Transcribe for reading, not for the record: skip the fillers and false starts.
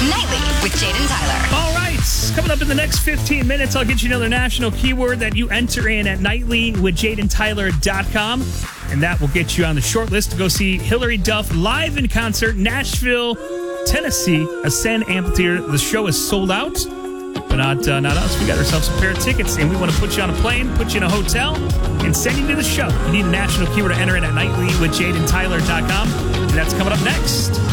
Nightly with Jaden Tyler. All right, coming up in the next 15 minutes, I'll get you another national keyword that you enter in at nightlywithjadentyler.com, and that will get you on the short list to go see Hillary Duff live in concert, Nashville, Tennessee, Ascend Amphitheater. The show is sold out, but not us. We got ourselves a pair of tickets, and we want to put you on a plane, put you in a hotel, and send you to the show. You need a national keyword to enter in at nightlywithjadentyler.com, and that's coming up next.